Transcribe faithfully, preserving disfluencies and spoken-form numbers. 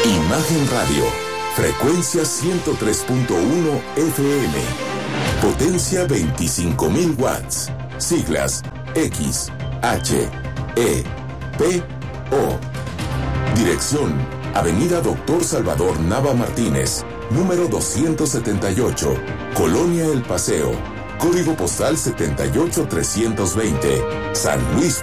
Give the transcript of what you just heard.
Imagen Radio, frecuencia ciento tres punto uno F M, potencia veinticinco mil watts, siglas X, H, E, P, O. Dirección, Avenida Doctor Salvador Nava Martínez, número doscientos setenta y ocho, Colonia El Paseo, código postal setenta y ocho trescientos veinte, San Luis